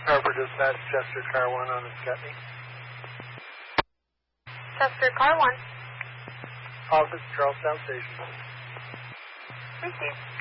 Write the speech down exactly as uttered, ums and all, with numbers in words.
Harper Dispatch, Chester Car one on Escutney. Chester Car one. Office, Charlestown Station. Received.